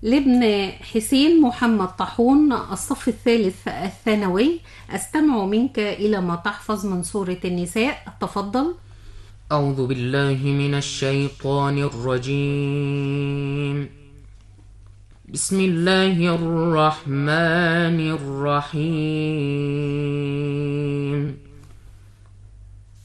لابن حسين محمد طاحون، الصف الثالث الثانوي. أستمع منك إلى ما تحفظ من سورة النساء، تفضل. أعوذ بالله من الشيطان الرجيم. بسم الله الرحمن الرحيم.